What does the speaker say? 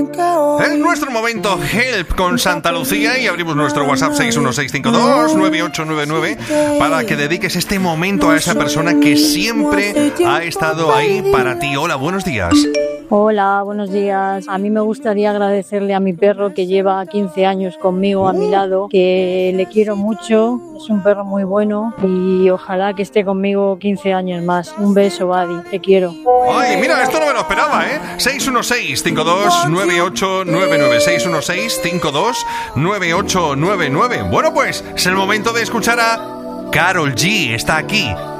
Es nuestro momento Help con Santa Lucía y abrimos nuestro WhatsApp 616529899 para que dediques este momento a esa persona que siempre ha estado ahí para ti. Hola, buenos días. Hola, buenos días. A mí me gustaría agradecerle a mi perro que lleva 15 años conmigo a mi lado, que le quiero mucho, es un perro muy bueno y ojalá que esté conmigo 15 años más. Un beso, Buddy, te quiero. Ay, mira, esto no me lo esperaba, 616-529899, 616-529899. Bueno, pues es el momento de escuchar a Karol G. Está aquí,